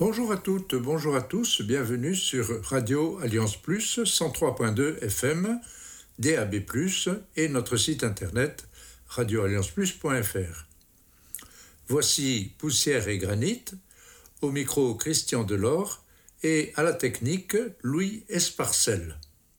Bonjour à toutes, bonjour à tous, bienvenue sur Radio Alliance Plus 103.2 FM, DAB+, et notre site internet radioallianceplus.fr. Voici Poussière et Granit, au micro Christian Delors et à la technique Louis Esparcel.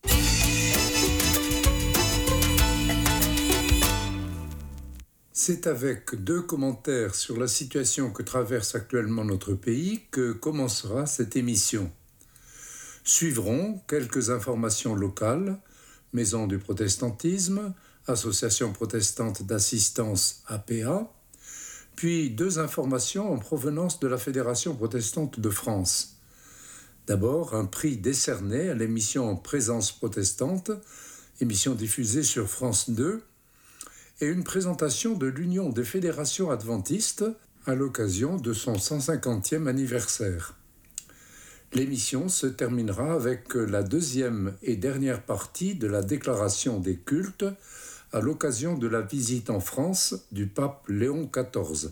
C'est avec 2 commentaires sur la situation que traverse actuellement notre pays que commencera cette émission. Suivront quelques informations locales, Maison du protestantisme, Association protestante d'assistance APA, puis 2 informations en provenance de la Fédération protestante de France. D'abord, un prix décerné à l'émission Présence protestante, émission diffusée sur France 2, et une présentation de l'Union des fédérations adventistes à l'occasion de son 150e anniversaire. L'émission se terminera avec la 2e et dernière partie de la déclaration des cultes à l'occasion de la visite en France du pape Léon XIV.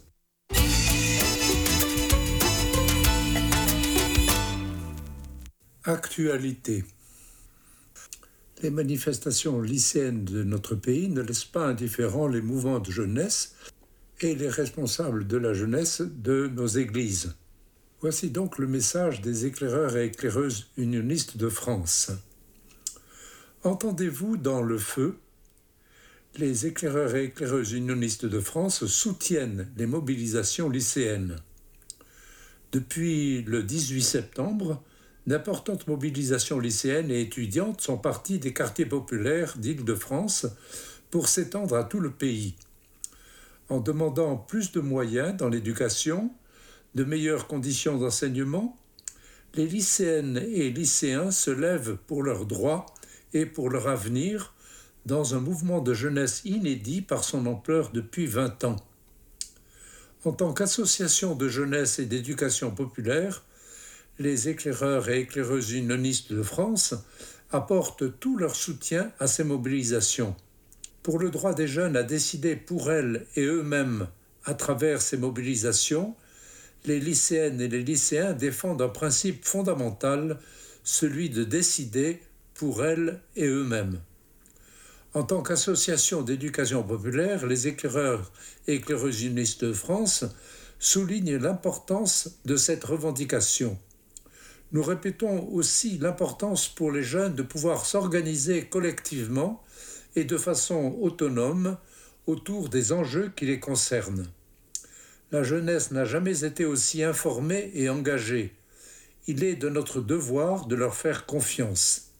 Actualité. Les manifestations lycéennes de notre pays ne laissent pas indifférents les mouvements de jeunesse et les responsables de la jeunesse de nos églises. Voici donc le message des éclaireurs et éclaireuses unionistes de France. Entendez-vous dans le feu, les éclaireurs et éclaireuses unionistes de France soutiennent les mobilisations lycéennes. Depuis le 18 septembre, d'importantes mobilisations lycéennes et étudiantes sont parties des quartiers populaires d'Île-de-France pour s'étendre à tout le pays. En demandant plus de moyens dans l'éducation, de meilleures conditions d'enseignement, les lycéennes et lycéens se lèvent pour leurs droits et pour leur avenir dans un mouvement de jeunesse inédit par son ampleur depuis 20 ans. En tant qu'association de jeunesse et d'éducation populaire, les éclaireurs et éclaireuses unionistes de France apportent tout leur soutien à ces mobilisations. Pour le droit des jeunes à décider pour elles et eux-mêmes à travers ces mobilisations, les lycéennes et les lycéens défendent un principe fondamental, celui de décider pour elles et eux-mêmes. En tant qu'association d'éducation populaire, les éclaireurs et éclaireuses unionistes de France soulignent l'importance de cette revendication. Nous répétons aussi l'importance pour les jeunes de pouvoir s'organiser collectivement et de façon autonome autour des enjeux qui les concernent. La jeunesse n'a jamais été aussi informée et engagée. Il est de notre devoir de leur faire confiance.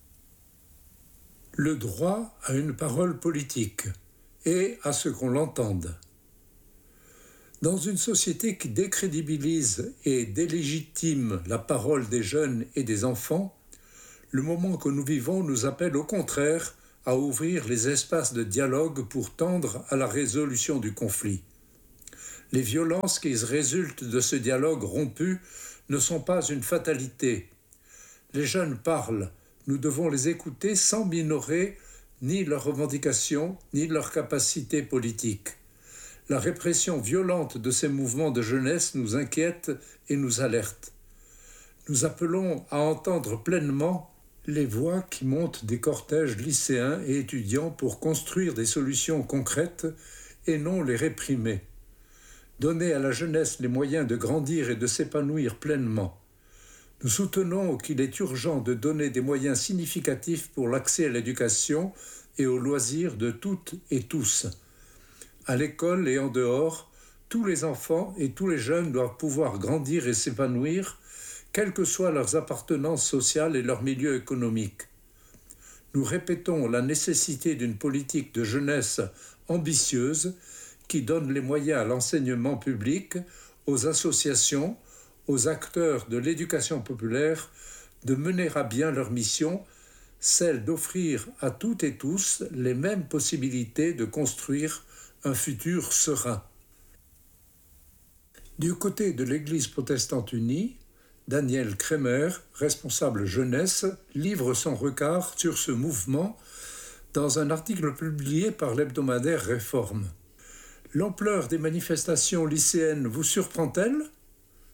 Le droit à une parole politique et à ce qu'on l'entende. Dans une société qui décrédibilise et délégitime la parole des jeunes et des enfants, le moment que nous vivons nous appelle au contraire à ouvrir les espaces de dialogue pour tendre à la résolution du conflit. Les violences qui résultent de ce dialogue rompu ne sont pas une fatalité. Les jeunes parlent, nous devons les écouter sans minorer ni leurs revendications ni leurs capacités politiques. La répression violente de ces mouvements de jeunesse nous inquiète et nous alerte. Nous appelons à entendre pleinement les voix qui montent des cortèges lycéens et étudiants pour construire des solutions concrètes et non les réprimer. Donner à la jeunesse les moyens de grandir et de s'épanouir pleinement. Nous soutenons qu'il est urgent de donner des moyens significatifs pour l'accès à l'éducation et aux loisirs de toutes et tous. À l'école et en dehors, tous les enfants et tous les jeunes doivent pouvoir grandir et s'épanouir, quelles que soient leurs appartenances sociales et leur milieu économique. Nous répétons la nécessité d'une politique de jeunesse ambitieuse qui donne les moyens à l'enseignement public, aux associations, aux acteurs de l'éducation populaire de mener à bien leur mission, celle d'offrir à toutes et tous les mêmes possibilités de construire un futur serein. Du côté de l'Église protestante unie, Daniel Kremer, responsable jeunesse, livre son regard sur ce mouvement dans un article publié par l'hebdomadaire Réforme. L'ampleur des manifestations lycéennes vous surprend-elle ?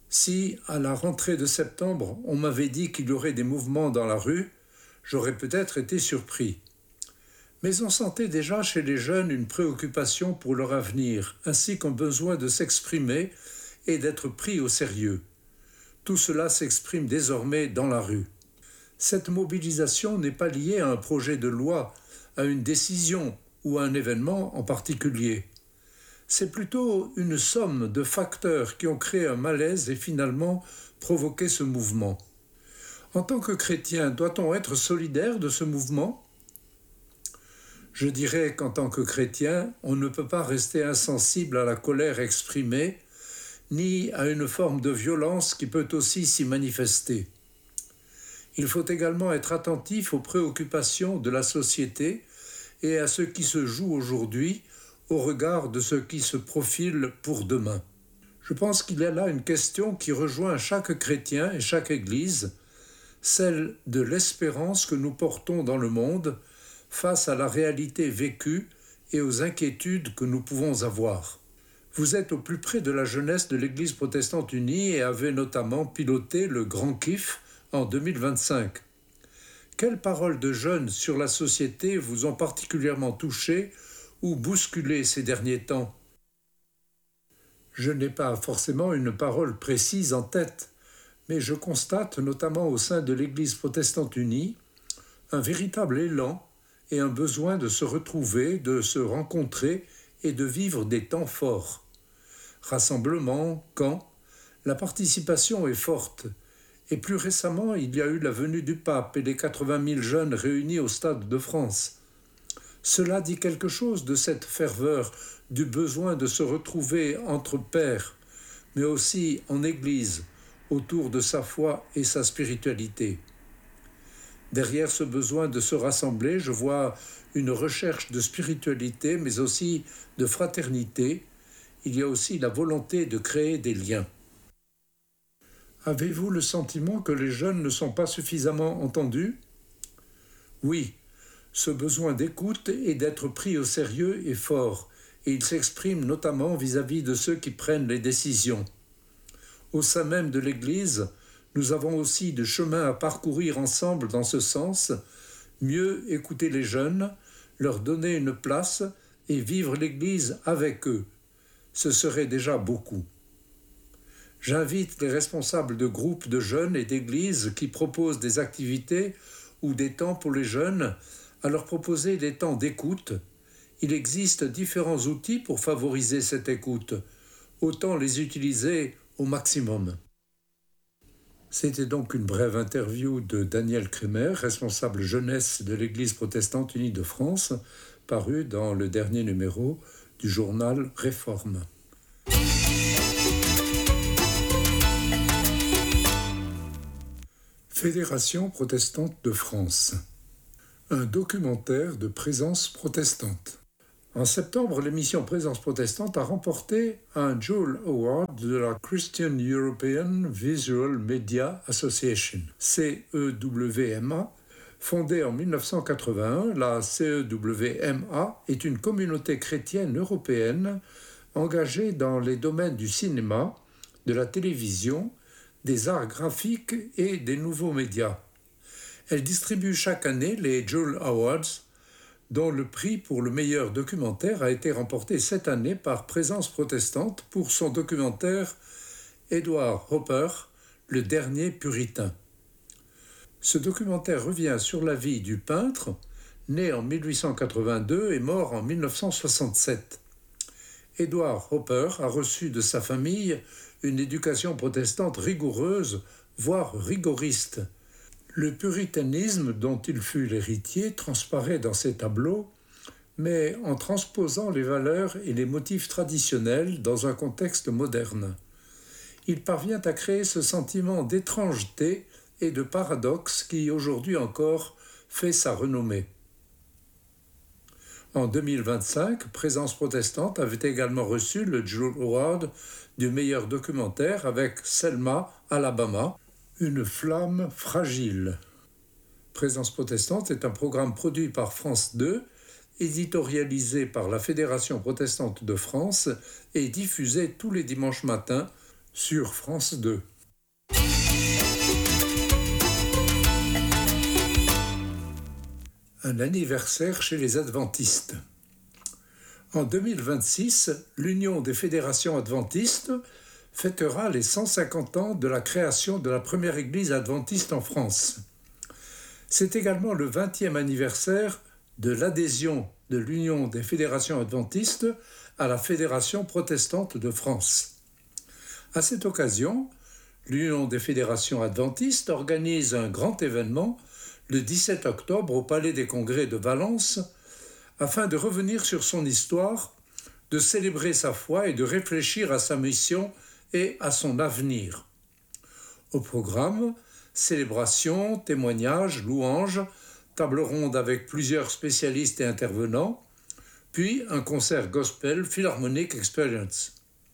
Si, à la rentrée de septembre, on m'avait dit qu'il y aurait des mouvements dans la rue, j'aurais peut-être été surpris. Mais on sentait déjà chez les jeunes une préoccupation pour leur avenir, ainsi qu'un besoin de s'exprimer et d'être pris au sérieux. Tout cela s'exprime désormais dans la rue. Cette mobilisation n'est pas liée à un projet de loi, à une décision ou à un événement en particulier. C'est plutôt une somme de facteurs qui ont créé un malaise et finalement provoqué ce mouvement. En tant que chrétien, doit-on être solidaire de ce mouvement ? Je dirais qu'en tant que chrétien, on ne peut pas rester insensible à la colère exprimée, ni à une forme de violence qui peut aussi s'y manifester. Il faut également être attentif aux préoccupations de la société et à ce qui se joue aujourd'hui au regard de ce qui se profile pour demain. Je pense qu'il y a là une question qui rejoint chaque chrétien et chaque Église, celle de l'espérance que nous portons dans le monde face à la réalité vécue et aux inquiétudes que nous pouvons avoir. Vous êtes au plus près de la jeunesse de l'Église protestante unie et avez notamment piloté le Grand Kif en 2025. Quelles paroles de jeunes sur la société vous ont particulièrement touché ou bousculé ces derniers temps ? Je n'ai pas forcément une parole précise en tête, mais je constate notamment au sein de l'Église protestante unie un véritable élan et un besoin de se retrouver, de se rencontrer et de vivre des temps forts. Rassemblements, camps, la participation est forte. Et plus récemment, il y a eu la venue du pape et les 80 000 jeunes réunis au Stade de France. Cela dit quelque chose de cette ferveur, du besoin de se retrouver entre pairs, mais aussi en Église, autour de sa foi et sa spiritualité. Derrière ce besoin de se rassembler, je vois une recherche de spiritualité, mais aussi de fraternité. Il y a aussi la volonté de créer des liens. Avez-vous le sentiment que les jeunes ne sont pas suffisamment entendus ? Oui, ce besoin d'écoute et d'être pris au sérieux est fort, et il s'exprime notamment vis-à-vis de ceux qui prennent les décisions. Au sein même de l'Église, nous avons aussi de chemin à parcourir ensemble dans ce sens, mieux écouter les jeunes, leur donner une place et vivre l'Église avec eux. Ce serait déjà beaucoup. J'invite les responsables de groupes de jeunes et d'églises qui proposent des activités ou des temps pour les jeunes à leur proposer des temps d'écoute. Il existe différents outils pour favoriser cette écoute. Autant les utiliser au maximum. C'était donc une brève interview de Daniel Kremer, responsable jeunesse de l'Église protestante unie de France, parue dans le dernier numéro du journal Réforme. Fédération protestante de France. Un documentaire de présence protestante. En septembre, l'émission Présence protestante a remporté un Joule Award de la Christian European Visual Media Association, CEWMA. Fondée en 1981, la CEWMA est une communauté chrétienne européenne engagée dans les domaines du cinéma, de la télévision, des arts graphiques et des nouveaux médias. Elle distribue chaque année les Joule Awards, dont le prix pour le meilleur documentaire a été remporté cette année par Présence protestante pour son documentaire Edward Hopper, le dernier puritain. Ce documentaire revient sur la vie du peintre, né en 1882 et mort en 1967. Edward Hopper a reçu de sa famille une éducation protestante rigoureuse, voire rigoriste. Le puritanisme dont il fut l'héritier transparaît dans ses tableaux, mais en transposant les valeurs et les motifs traditionnels dans un contexte moderne. Il parvient à créer ce sentiment d'étrangeté et de paradoxe qui, aujourd'hui encore, fait sa renommée. En 2025, Présence protestante avait également reçu le Joule Award du meilleur documentaire avec Selma, Alabama, une flamme fragile. Présence protestante est un programme produit par France 2, éditorialisé par la Fédération protestante de France et diffusé tous les dimanches matins sur France 2. Un anniversaire chez les adventistes. En 2026, l'Union des fédérations adventistes fêtera les 150 ans de la création de la première église adventiste en France. C'est également le 20e anniversaire de l'adhésion de l'Union des fédérations adventistes à la Fédération protestante de France. À cette occasion, l'Union des fédérations adventistes organise un grand événement le 17 octobre au Palais des Congrès de Valence afin de revenir sur son histoire, de célébrer sa foi et de réfléchir à sa mission et à son avenir. Au programme, célébrations, témoignages, louanges, table ronde avec plusieurs spécialistes et intervenants, puis un concert gospel Philharmonic Experience.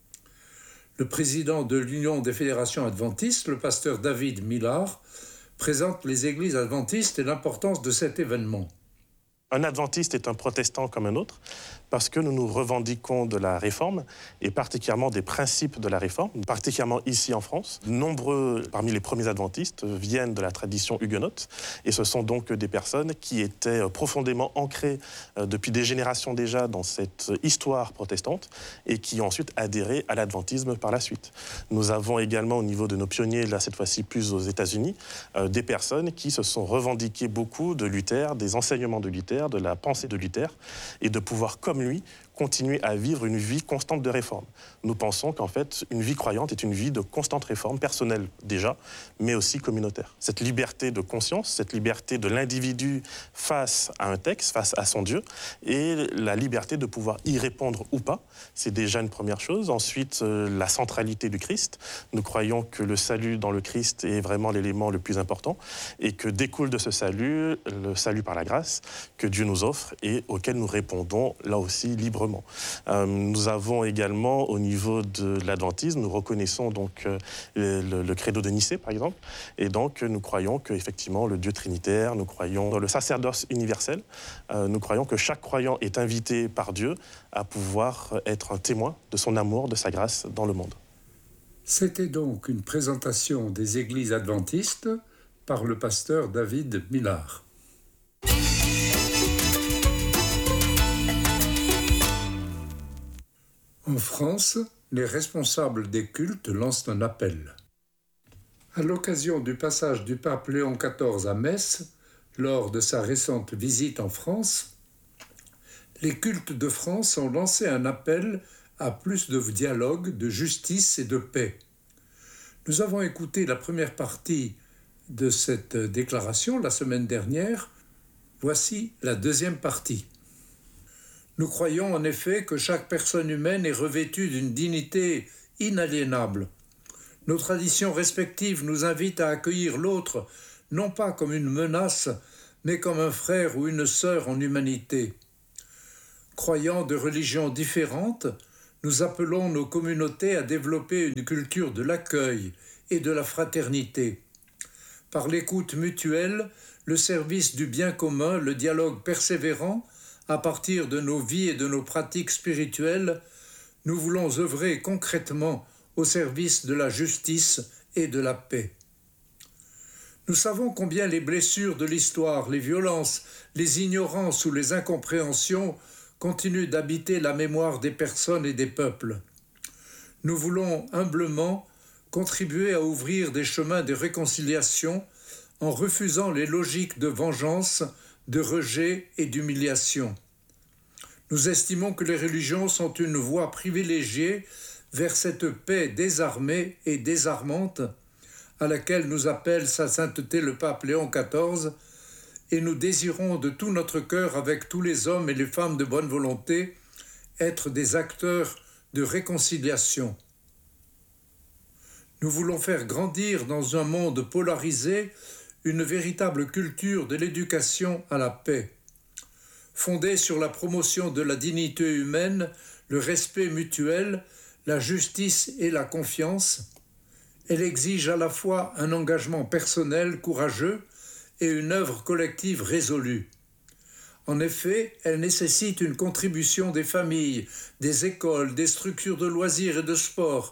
Le président de l'Union des fédérations adventistes, le pasteur David Millard, présente les églises adventistes et l'importance de cet événement. Un adventiste est un protestant comme un autre parce que nous nous revendiquons de la réforme et particulièrement des principes de la réforme, particulièrement ici en France. Nombreux parmi les premiers adventistes viennent de la tradition huguenote et ce sont donc des personnes qui étaient profondément ancrées depuis des générations déjà dans cette histoire protestante et qui ont ensuite adhéré à l'adventisme par la suite. Nous avons également au niveau de nos pionniers, là cette fois-ci plus aux États-Unis, des personnes qui se sont revendiquées beaucoup de Luther, des enseignements de Luther, de la pensée de Luther, et de pouvoir, comme lui, continuer à vivre une vie constante de réforme. Nous pensons qu'en fait, une vie croyante est une vie de constante réforme, personnelle déjà, mais aussi communautaire. Cette liberté de conscience, cette liberté de l'individu face à un texte, face à son Dieu, et la liberté de pouvoir y répondre ou pas, c'est déjà une première chose. Ensuite, la centralité du Christ. Nous croyons que le salut dans le Christ est vraiment l'élément le plus important, et que découle de ce salut, le salut par la grâce, que Dieu nous offre, et auquel nous répondons, là aussi, librement. Nous avons également, au niveau de l'adventisme, nous reconnaissons donc le credo de Nicée, par exemple, et donc nous croyons qu'effectivement le Dieu trinitaire, nous croyons dans le sacerdoce universel, nous croyons que chaque croyant est invité par Dieu à pouvoir être un témoin de son amour, de sa grâce dans le monde. C'était donc une présentation des églises adventistes par le pasteur David Millard. En France, les responsables des cultes lancent un appel. À l'occasion du passage du pape Léon XIV à Metz, lors de sa récente visite en France, les cultes de France ont lancé un appel à plus de dialogue, de justice et de paix. Nous avons écouté la première partie de cette déclaration la semaine dernière. Voici la deuxième partie. Nous croyons en effet que chaque personne humaine est revêtue d'une dignité inaliénable. Nos traditions respectives nous invitent à accueillir l'autre, non pas comme une menace, mais comme un frère ou une sœur en humanité. Croyant de religions différentes, nous appelons nos communautés à développer une culture de l'accueil et de la fraternité. Par l'écoute mutuelle, le service du bien commun, le dialogue persévérant, à partir de nos vies et de nos pratiques spirituelles, nous voulons œuvrer concrètement au service de la justice et de la paix. Nous savons combien les blessures de l'histoire, les violences, les ignorances ou les incompréhensions continuent d'habiter la mémoire des personnes et des peuples. Nous voulons humblement contribuer à ouvrir des chemins de réconciliation en refusant les logiques de vengeance, de rejet et d'humiliation. Nous estimons que les religions sont une voie privilégiée vers cette paix désarmée et désarmante à laquelle nous appelle sa sainteté le pape Léon XIV, et nous désirons de tout notre cœur, avec tous les hommes et les femmes de bonne volonté, être des acteurs de réconciliation. Nous voulons faire grandir dans un monde polarisé une véritable culture de l'éducation à la paix, fondée sur la promotion de la dignité humaine, le respect mutuel, la justice et la confiance. Elle exige à la fois un engagement personnel courageux et une œuvre collective résolue. En effet, elle nécessite une contribution des familles, des écoles, des structures de loisirs et de sport,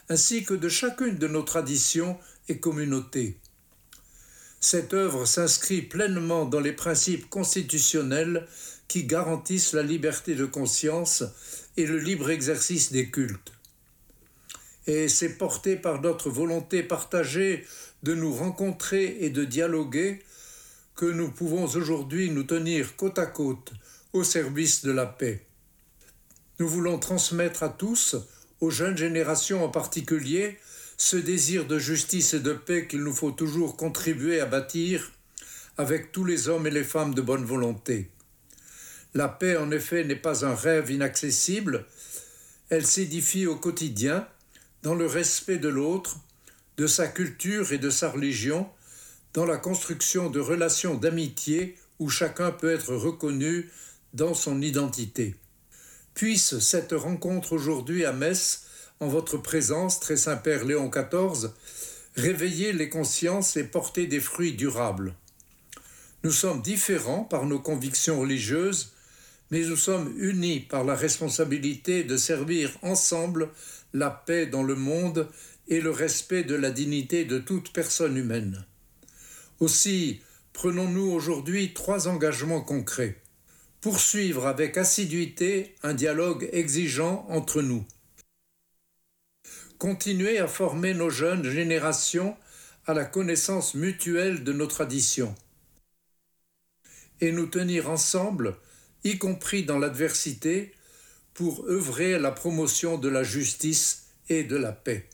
ainsi que de chacune de nos traditions et communautés. Cette œuvre s'inscrit pleinement dans les principes constitutionnels qui garantissent la liberté de conscience et le libre exercice des cultes. Et c'est porté par notre volonté partagée de nous rencontrer et de dialoguer que nous pouvons aujourd'hui nous tenir côte à côte au service de la paix. Nous voulons transmettre à tous, aux jeunes générations en particulier, ce désir de justice et de paix qu'il nous faut toujours contribuer à bâtir avec tous les hommes et les femmes de bonne volonté. La paix, en effet, n'est pas un rêve inaccessible, elle s'édifie au quotidien, dans le respect de l'autre, de sa culture et de sa religion, dans la construction de relations d'amitié où chacun peut être reconnu dans son identité. Puisse cette rencontre aujourd'hui à Metz, en votre présence, très Saint-Père Léon XIV, réveiller les consciences et porter des fruits durables. Nous sommes différents par nos convictions religieuses, mais nous sommes unis par la responsabilité de servir ensemble la paix dans le monde et le respect de la dignité de toute personne humaine. Aussi, prenons-nous aujourd'hui 3 engagements concrets. Poursuivre avec assiduité un dialogue exigeant entre nous. Continuer à former nos jeunes générations à la connaissance mutuelle de nos traditions. Et nous tenir ensemble, y compris dans l'adversité, pour œuvrer à la promotion de la justice et de la paix.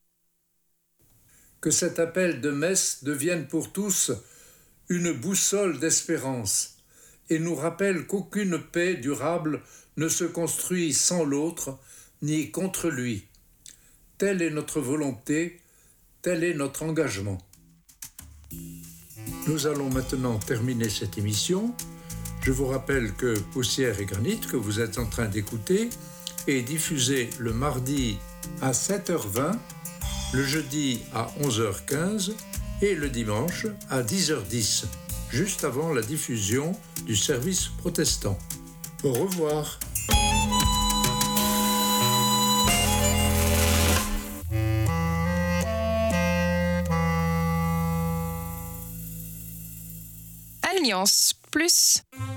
Que cet appel de Metz devienne pour tous une boussole d'espérance et nous rappelle qu'aucune paix durable ne se construit sans l'autre ni contre lui. Telle est notre volonté, tel est notre engagement. Nous allons maintenant terminer cette émission. Je vous rappelle que Poussière et Granit, que vous êtes en train d'écouter, est diffusé le mardi à 7h20, le jeudi à 11h15 et le dimanche à 10h10, juste avant la diffusion du service protestant. Au revoir. Alliance Plus.